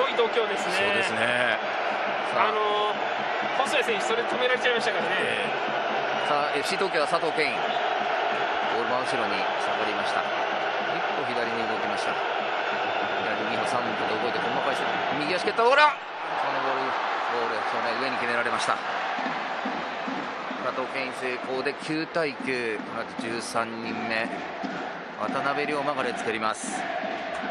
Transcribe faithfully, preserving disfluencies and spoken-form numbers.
ごい度胸ですね。 そうですね。 あのー、細谷選手それ止められちゃいましたからね。 えー、さあ エフシー 東京は佐藤健、ボール真後ろに下がりました。一歩左に動きました。左に歩さん歩で動いて細かいして右足蹴ったボール、このボールボール正面上に決められました。佐藤健成功できゅうたいきゅう、この後じゅうさんにんめ渡辺龍馬がレッツ蹴ります。